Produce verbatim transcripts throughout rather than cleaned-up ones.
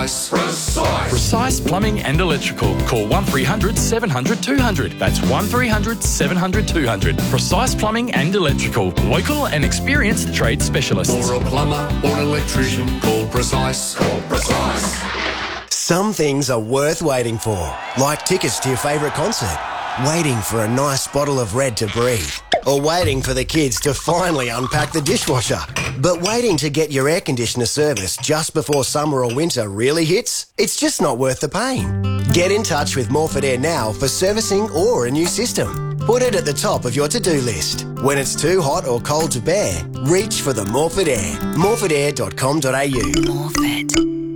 Precise. Precise. Precise Plumbing and Electrical. Call one three hundred seven hundred two hundred. That's one three hundred seven hundred two hundred. Precise Plumbing and Electrical. Local and experienced trade specialists. For a plumber or an electrician, call Precise. Call Precise. Some things are worth waiting for, like tickets to your favourite concert, waiting for a nice bottle of Red to breathe, or waiting for the kids to finally unpack the dishwasher. But waiting to get your air conditioner serviced just before summer or winter really hits? It's just not worth the pain. Get in touch with Morford Air now for servicing or a new system. Put it at the top of your to-do list. When it's too hot or cold to bear, reach for the Morford Air. morford air dot com dot a u. Morford.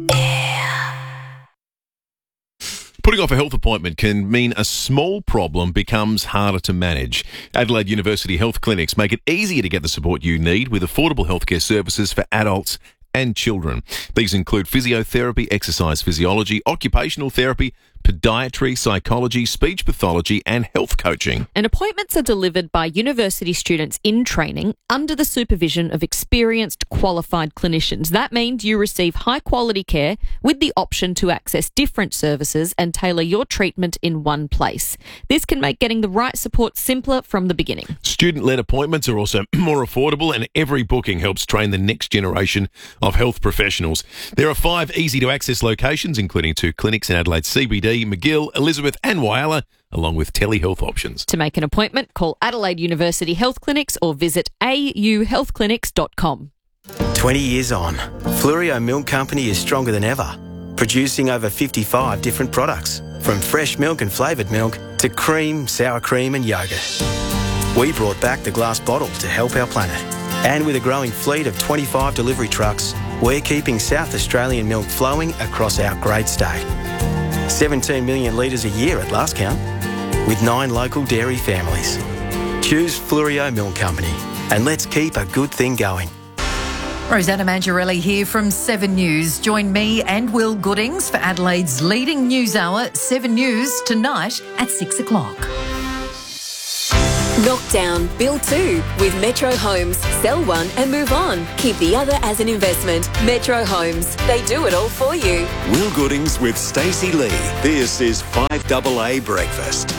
Putting off a health appointment can mean a small problem becomes harder to manage. Adelaide University Health Clinics make it easier to get the support you need with affordable healthcare services for adults and children. These include physiotherapy, exercise physiology, occupational therapy, podiatry, psychology, speech pathology and health coaching. And appointments are delivered by university students in training under the supervision of experienced, qualified clinicians. That means you receive high-quality care with the option to access different services and tailor your treatment in one place. This can make getting the right support simpler from the beginning. Student-led appointments are also more affordable, and every booking helps train the next generation of health professionals. There are five easy-to-access locations, including two clinics in Adelaide C B D, McGill, Elizabeth and Whyalla, along with telehealth options. To make an appointment, call Adelaide University Health Clinics or visit a u health clinics dot com. twenty years on, Flurio Milk Company is stronger than ever, producing over fifty-five different products, from fresh milk and flavoured milk to cream, sour cream and yoghurt. We brought back the glass bottle to help our planet. And with a growing fleet of twenty-five delivery trucks, we're keeping South Australian milk flowing across our great state. seventeen million litres a year at last count, with nine local dairy families. Choose Flurio Milk Company, and let's keep a good thing going. Rosanna Mangiarelli here from Seven News. Join me and Will Goodings for Adelaide's leading news hour, Seven News, tonight at six o'clock. Knockdown, build two with Metro Homes. Sell one and move on. Keep the other as an investment. Metro Homes. They do it all for you. Will Goodings with Stacey Lee. This is five A A Breakfast.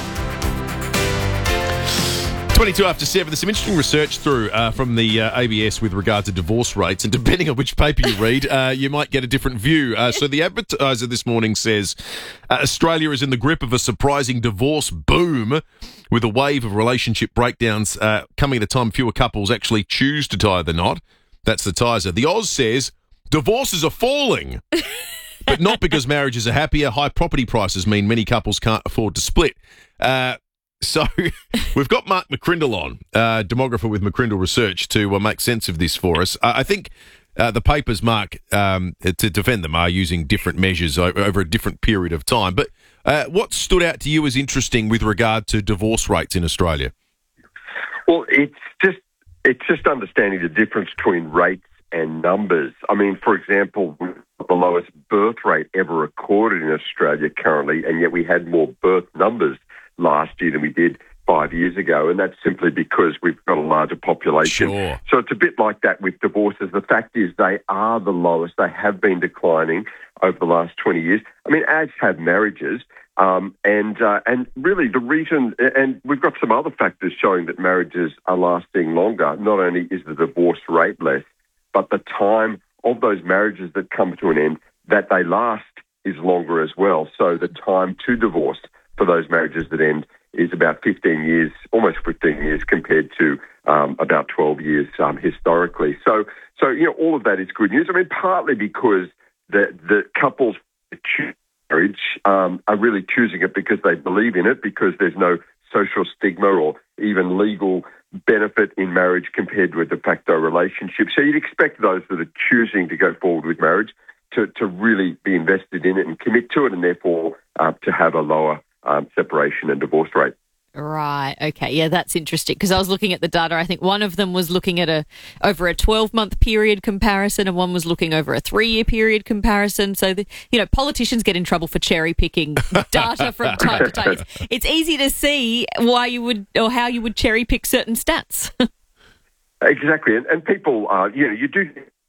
twenty-two after seven. There's some interesting research through uh, from the uh, A B S with regard to divorce rates, and depending on which paper you read, uh, you might get a different view. Uh, so the Advertiser this morning says uh, Australia is in the grip of a surprising divorce boom, with a wave of relationship breakdowns uh, coming at a time fewer couples actually choose to tie the knot. That's the Tiser. The Oz says divorces are falling, but not because marriages are happier. High property prices mean many couples can't afford to split. Uh, So we've got Mark McCrindle on, uh, demographer with McCrindle Research, to uh, make sense of this for us. Uh, I think uh, the papers, Mark, um, to defend them, are using different measures over, over a different period of time. But uh, what stood out to you as interesting with regard to divorce rates in Australia? Well, it's just it's just understanding the difference between rates and numbers. I mean, for example, the lowest birth rate ever recorded in Australia currently, and yet we had more birth numbers last year than we did five years ago, and that's simply because we've got a larger population. Sure. So it's a bit like that with divorces. The fact is they are the lowest. They have been declining over the last twenty years. I mean, as have marriages. Um, and uh, and really the reason, and we've got some other factors showing that marriages are lasting longer. Not only is the divorce rate less, but the time of those marriages that come to an end, that they last, is longer as well. So the time to divorce for those marriages that end is about fifteen years, almost fifteen years, compared to um, about twelve years um, historically. So, so you know, all of that is good news. I mean, partly because the the couples that choose marriage um, are really choosing it because they believe in it, because there's no social stigma or even legal benefit in marriage compared to a de facto relationship. So you'd expect those that are choosing to go forward with marriage to, to really be invested in it and commit to it, and therefore uh, to have a lower um, separation and divorce rate. Right. Okay. Yeah, that's interesting, because I was looking at the data. I think one of them was looking at a over a twelve-month period comparison, and one was looking over a three-year period comparison. So, the, you know, politicians get in trouble for cherry-picking data from time to time. It's, it's easy to see why you would, or how you would cherry-pick certain stats. Exactly. And, and people, uh, you know, you do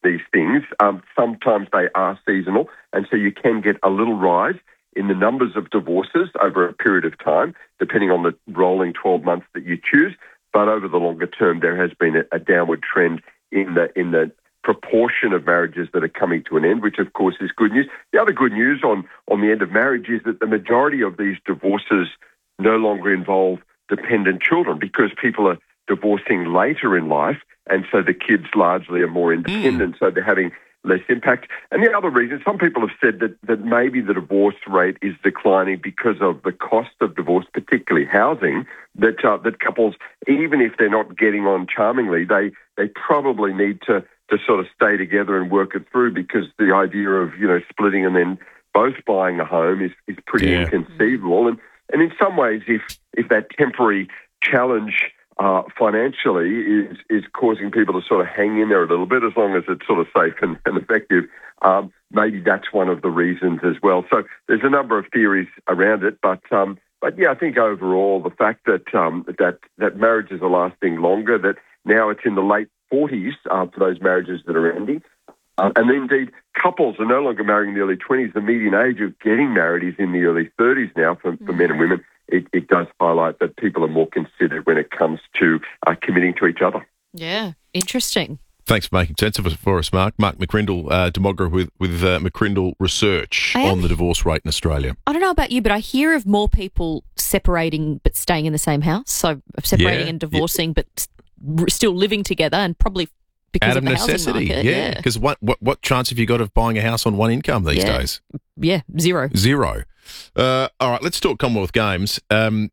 these things. Um, sometimes they are seasonal, and so you can get a little rise in the numbers of divorces over a period of time, depending on the rolling twelve months that you choose. But over the longer term, there has been a, a downward trend in the in the proportion of marriages that are coming to an end, which of course is good news. The other good news on, on the end of marriage is that the majority of these divorces no longer involve dependent children because people are divorcing later in life, and so the kids largely are more independent, mm. so they're having less impact. And the other reason, some people have said that, that maybe the divorce rate is declining because of the cost of divorce, particularly housing, that uh, that couples, even if they're not getting on charmingly, they, they probably need to to sort of stay together and work it through, because the idea of, you know, splitting and then both buying a home is, is pretty yeah. inconceivable. And and in some ways, if if that temporary challenge uh, financially is is causing people to sort of hang in there a little bit, as long as it's sort of safe and, and effective, um, maybe that's one of the reasons as well. So there's a number of theories around it, but um, but yeah, I think overall the fact that um, that that marriages are lasting longer, that now it's in the late forties uh, for those marriages that are ending. Uh, and indeed, couples are no longer marrying in the early twenties. The median age of getting married is in the early thirties now for, for men and women. It, it does highlight that people are more considered when it comes to uh, committing to each other. Yeah, interesting. Thanks for making sense of it for us, Mark. Mark McCrindle, uh, demographer with, with uh, McCrindle Research on the divorce rate in Australia. I don't know about you, but I hear of more people separating but staying in the same house. So separating Yeah, and divorcing yeah. but still living together, and probably because Out of of the necessity, housing market. yeah. Because what, what what chance have you got of buying a house on one income these Yeah. days? Yeah, zero. Zero. Uh, all right, let's talk Commonwealth Games. Um,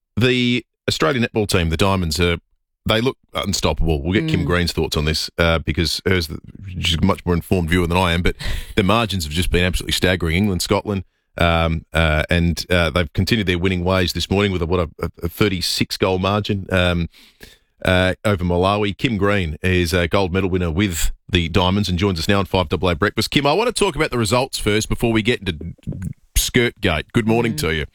the Australian netball team, the Diamonds, are they look unstoppable. We'll get Mm. Kim Green's thoughts on this uh, because hers, she's a much more informed viewer than I am. But the margins have just been absolutely staggering. England, Scotland, um, uh, and uh, they've continued their winning ways this morning with a, what a, a thirty-six goal margin. Um, Uh, over Malawi. Kim Green is a gold medal winner with the Diamonds and joins us now on five double A Breakfast. Kim, I want to talk about the results first before we get into Skirtgate. Good morning mm. to you.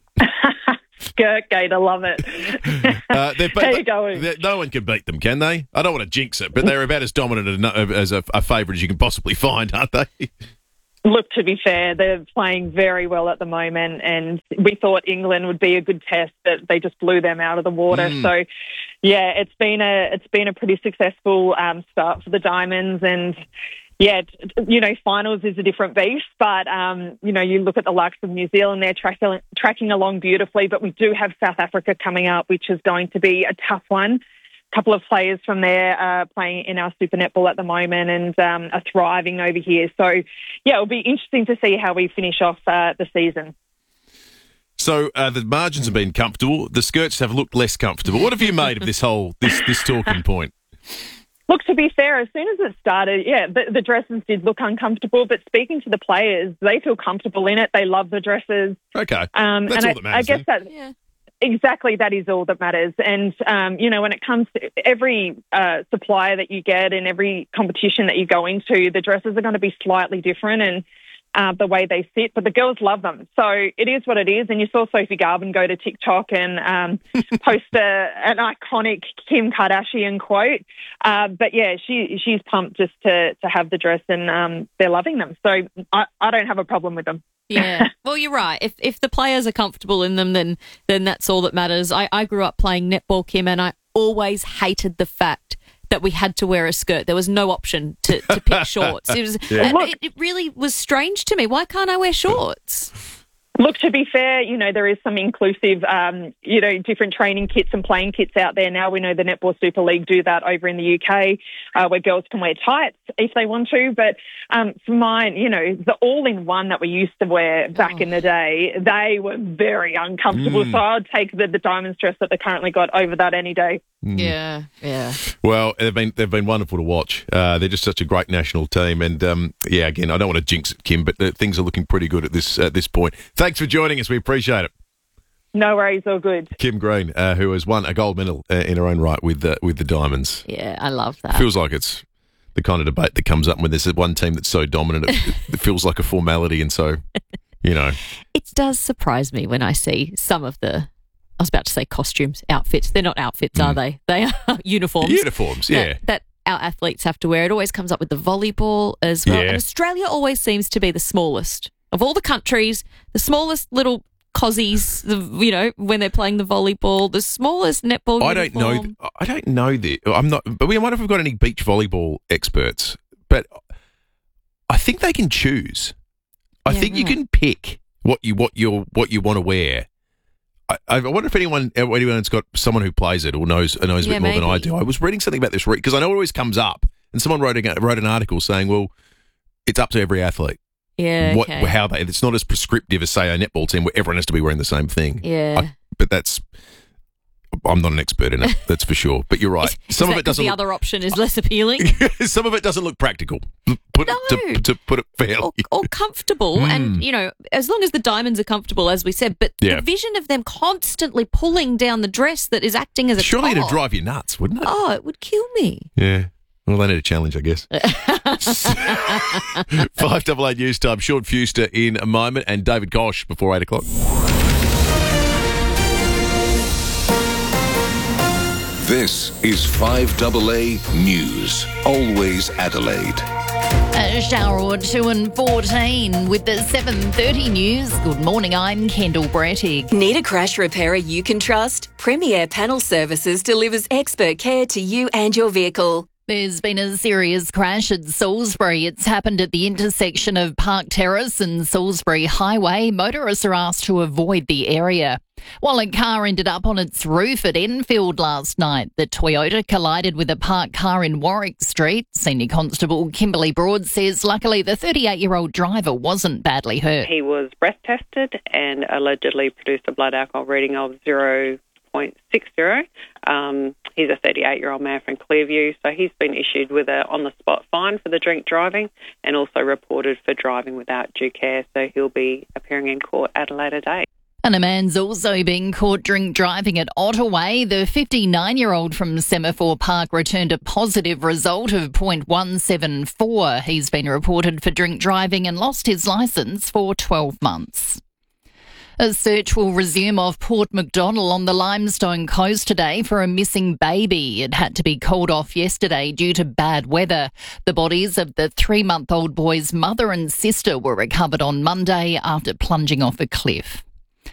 Skirtgate, I love it. uh, How are you going? No one can beat them, can they? I don't want to jinx it, but they're about as dominant as a, a favourite as you can possibly find, aren't they? Look, to be fair, they're playing very well at the moment, and we thought England would be a good test, but they just blew them out of the water. Mm. So, yeah, it's been a it's been a pretty successful um, start for the Diamonds, and yeah, you know, finals is a different beast, but um, you know, you look at the likes of New Zealand, they're tracking tracking along beautifully, but we do have South Africa coming up, which is going to be a tough one. Couple of players from there are playing in our Super Netball at the moment and um, are thriving over here. So, yeah, it'll be interesting to see how we finish off uh, the season. So uh, the margins have been comfortable. The skirts have looked less comfortable. What have you made of this whole this this talking point? Look, to be fair, as soon as it started, yeah, the, the dresses did look uncomfortable. But speaking to the players, they feel comfortable in it. They love the dresses. Okay, um, that's and all I, that matters. I guess then. that. Yeah. Exactly, that is all that matters. And, um, you know, when it comes to every uh, supplier that you get and every competition that you go into, the dresses are going to be slightly different and uh, the way they sit, but the girls love them. So it is what it is. And you saw Sophie Garvin go to TikTok and um, post a, an iconic Kim Kardashian quote. Uh, but, yeah, she she's pumped just to, to have the dress, and um, they're loving them. So I, I don't have a problem with them. Yeah, well, you're right. If if the players are comfortable in them, then then that's all that matters. I, I grew up playing netball, Kim, and I always hated the fact that we had to wear a skirt. There was no option to, to pick shorts. It was Yeah. it, it really was strange to me. Why can't I wear shorts? Look, to be fair, you know, there is some inclusive, um, you know, different training kits and playing kits out there now. We know the Netball Super League do that over in the U K, uh, where girls can wear tights if they want to. But um, for mine, you know, the all-in-one that we used to wear back oh. in the day, they were very uncomfortable. Mm. So I'd take the, the Diamonds dress that they currently got over that any day. Mm. Yeah, yeah. Well, they've been they've been wonderful to watch. Uh, they're just such a great national team, and um, yeah, again, I don't want to jinx it, Kim, but uh, things are looking pretty good at this at this point. Thanks for joining us. We appreciate it. No worries, all good. Kim Green, uh, who has won a gold medal uh, in her own right with the with the Diamonds. Yeah, I love that. Feels like it's the kind of debate that comes up when there's one team that's so dominant. It, it feels like a formality, and so you know, it does surprise me when I see some of the. I was about to say costumes, outfits. They're not outfits, mm. are they? They are uniforms. Uniforms, yeah. That, that our athletes have to wear. It always comes up with the volleyball as well. Yeah. And Australia always seems to be the smallest of all the countries, the smallest little cozies, the, you know, when they're playing the volleyball, the smallest netball I don't uniform. know. I don't know this. I'm not. But we wonder if we've got any beach volleyball experts. But I think they can choose. I Yeah, think you right. can pick what you what you what you want to wear. I, I wonder if anyone anyone's got someone who plays it or knows knows a Yeah, bit more than I maybe. do. I was reading something about this because I know it always comes up, and someone wrote a, wrote an article saying, "Well, it's up to every athlete. Yeah, What okay. how they? It's not as prescriptive as say a netball team where everyone has to be wearing the same thing. Yeah. I, but that's." I'm not an expert in it, that's for sure. But you're right. Is Some that of it 'cause doesn't. the Look, other option is less appealing some of it doesn't look practical. Put No. it, to, to put it fairly. or, or comfortable. And, you know, as long as the diamonds are comfortable, as we said, but Yeah. the vision of them constantly pulling down the dress that is acting as a Surely it'd top. drive you nuts, wouldn't it? Oh, it would kill me. Yeah. Well, they need a challenge, I guess. Five double eight news time. Sean Fuster in a moment, and David Gosh before eight o'clock. This is five double A News. Always Adelaide. A shower or two and fourteen with the seven thirty news. Good morning, I'm Kendall Brettig. Need a crash repairer you can trust? Premier Panel Services delivers expert care to you and your vehicle. There's been a serious crash at Salisbury. It's happened at the intersection of Park Terrace and Salisbury Highway. Motorists are asked to avoid the area. While a car ended up on its roof at Enfield last night, the Toyota collided with a parked car in Warwick Street. Senior Constable Kimberly Broad says luckily the thirty-eight-year-old driver wasn't badly hurt. He was breath tested and allegedly produced a blood alcohol reading of zero point six zero. Um, he's a thirty-eight-year-old man from Clearview, so he's been issued with a on-the-spot fine for the drink driving and also reported for driving without due care, so he'll be appearing in court at a later date. And a man's also being caught drink driving at Ottaway. The fifty-nine-year-old from Semaphore Park returned a positive result of point one seven four. He's been reported for drink driving and lost his licence for twelve months. A search will resume off Port Macdonnell on the Limestone Coast today for a missing baby. It had to be called off yesterday due to bad weather. The bodies of the three-month-old boy's mother and sister were recovered on Monday after plunging off a cliff.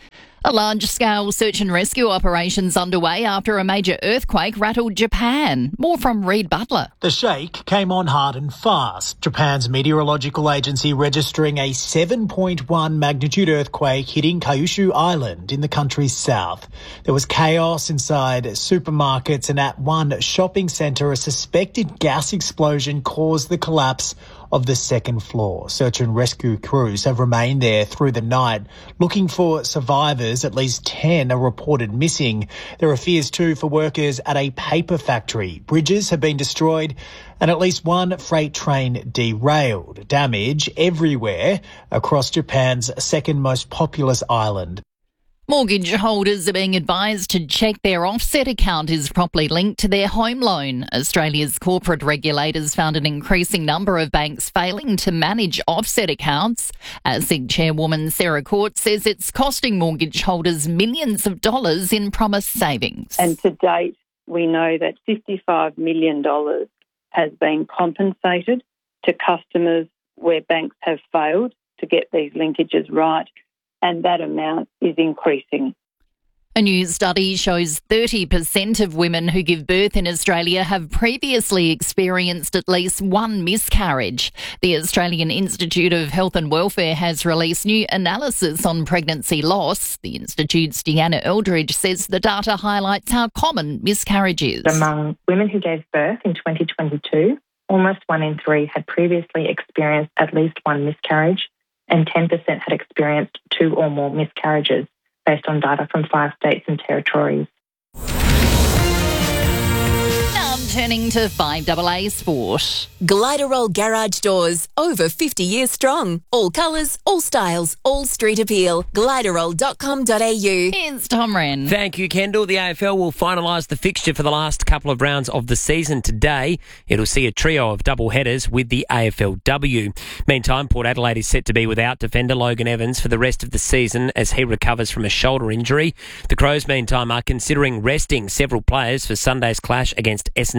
A large-scale search and rescue operation's underway after a major earthquake rattled Japan. More from Reid Butler. The shake came on hard and fast. Japan's meteorological agency registering a seven point one magnitude earthquake hitting Kyushu Island in the country's south. There was chaos inside supermarkets, and at one shopping centre, a suspected gas explosion caused the collapse of the second floor. Search and rescue crews have remained there through the night looking for survivors. At least ten are reported missing. There are fears too for workers at a paper factory. Bridges have been destroyed and at least one freight train derailed. Damage everywhere across Japan's second most populous island. Mortgage holders are being advised to check their offset account is properly linked to their home loan. Australia's corporate regulators found an increasing number of banks failing to manage offset accounts. ASIC chairwoman Sarah Court says it's costing mortgage holders millions of dollars in promised savings. And to date, we know that fifty-five million dollars has been compensated to customers where banks have failed to get these linkages right, and that amount is increasing. A new study shows thirty percent of women who give birth in Australia have previously experienced at least one miscarriage. The Australian Institute of Health and Welfare has released new analysis on pregnancy loss. The Institute's Deanna Eldridge says the data highlights how common miscarriage is. Among women who gave birth in twenty twenty-two, almost one in three had previously experienced at least one miscarriage, and ten percent had experienced two or more miscarriages, based on data from five states and territories. Now I'm turning to five double A Sport. Gliderol Garage Doors, over fifty years strong. All colours, all styles, all street appeal. Gliderol dot com dot a u. Here's Tom Wren. Thank you, Kendall. The A F L will finalise the fixture for the last couple of rounds of the season today. It'll see a trio of double headers with the A F L W. Meantime, Port Adelaide is set to be without defender Logan Evans for the rest of the season as he recovers from a shoulder injury. The Crows, meantime, are considering resting several players for Sunday's clash against Essendon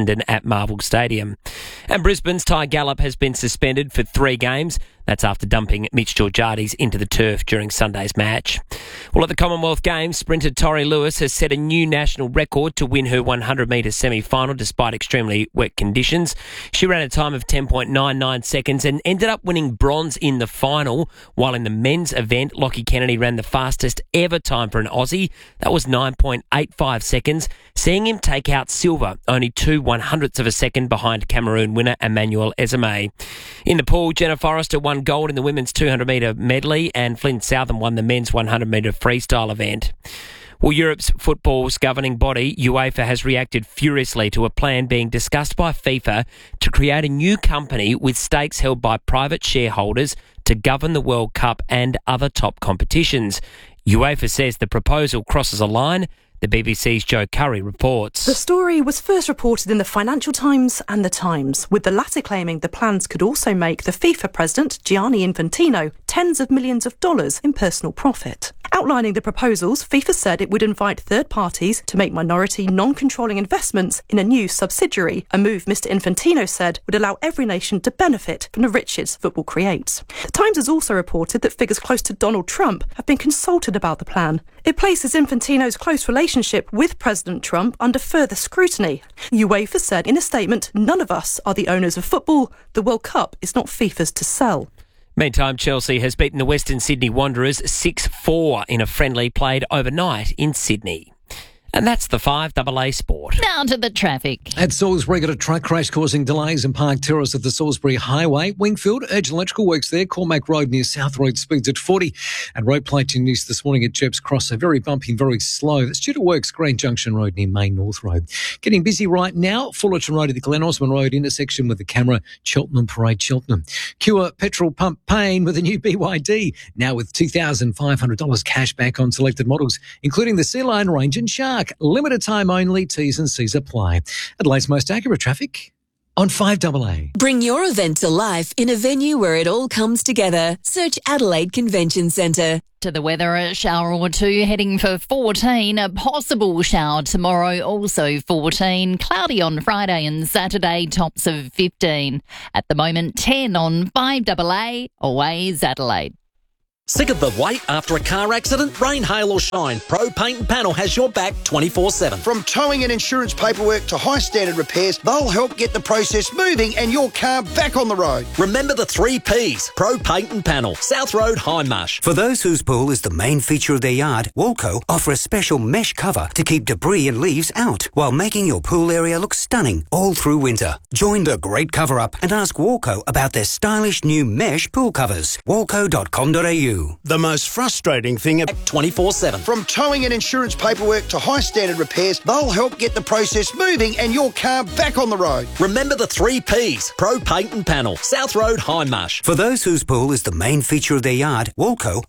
Essendon at Marvel Stadium. And Brisbane's Ty Gallup has been suspended for three games. That's after dumping Mitch Georgiades into the turf during Sunday's match. Well, at the Commonwealth Games, sprinter Tori Lewis has set a new national record to win her one hundred metre semi-final despite extremely wet conditions. She ran a time of ten point nine nine seconds and ended up winning bronze in the final, while in the men's event, Lockie Kennedy ran the fastest ever time for an Aussie. That was nine point eight five seconds, seeing him take out silver, only two one-hundredths of a second behind Cameroon winner Emmanuel Ezeme. In the pool, Jenna Forrester won gold in the women's two hundred metre medley and Flynn Southam won the men's one hundred metre freestyle event. Well, Europe's football's governing body, UEFA, has reacted furiously to a plan being discussed by FIFA to create a new company with stakes held by private shareholders to govern the World Cup and other top competitions. UEFA says the proposal crosses a line. The B B C's Joe Curry reports. The story was first reported in the Financial Times and The Times, with the latter claiming the plans could also make the FIFA president, Gianni Infantino, tens of millions of dollars in personal profit. Outlining the proposals, FIFA said it would invite third parties to make minority, non-controlling investments in a new subsidiary, a move Mister Infantino said would allow every nation to benefit from the riches football creates. The Times has also reported that figures close to Donald Trump have been consulted about the plan. It places Infantino's close relationship with President Trump under further scrutiny. UEFA said in a statement, "None of us are the owners of football. The World Cup is not FIFA's to sell." Meantime, Chelsea has beaten the Western Sydney Wanderers six four in a friendly played overnight in Sydney. And that's the five double A Sport. Now to the traffic. At Salisbury, got a truck crash causing delays in Park Terrace at the Salisbury Highway. Wingfield, Urgent Electrical Works there. Cormac Road near South Road speeds at forty. And road plating news this morning at Jebbs Cross. So very bumpy and very slow. That's due to works, Green Junction Road near Main North Road. Getting busy right now. Fullerton Road at the Glen Osmond Road intersection with the camera. Cheltenham Parade, Cheltenham. Cure petrol pump pain with a new B Y D. Now with two thousand five hundred dollars cash back on selected models, including the Sea Lion Range and Shark. Limited time only, T's and C's apply. Adelaide's most accurate traffic on five double A. Bring your event to life in a venue where it all comes together. Search Adelaide Convention Centre. To the weather, a shower or two heading for fourteen. A possible shower tomorrow, also fourteen. Cloudy on Friday and Saturday, tops of fifteen. At the moment, ten on five double A. Always Adelaide. Sick of the wait after a car accident? Rain, hail or shine, Pro Paint and Panel has your back twenty-four seven. From towing and insurance paperwork to high standard repairs, they'll help get the process moving and your car back on the road. Remember the three Ps, Pro Paint and Panel, South Road, Hindmarsh. For those whose pool is the main feature of their yard, Walco offer a special mesh cover to keep debris and leaves out while making your pool area look stunning all through winter. Join the great cover-up and ask Walco about their stylish new mesh pool covers. walco dot com dot a u. The most frustrating thing at twenty-four seven. From towing and insurance paperwork to high standard repairs, they'll help get the process moving and your car back on the road. Remember the three Ps, Pro Paint and Panel, South Road, Hindmarsh. For those whose pool is the main feature of their yard, Walco